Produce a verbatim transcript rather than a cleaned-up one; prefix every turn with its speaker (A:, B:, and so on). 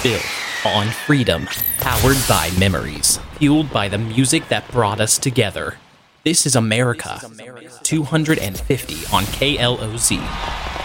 A: Built on freedom, powered by memories, fueled by the music that brought us together. This is America. two hundred fifty on K L O Z.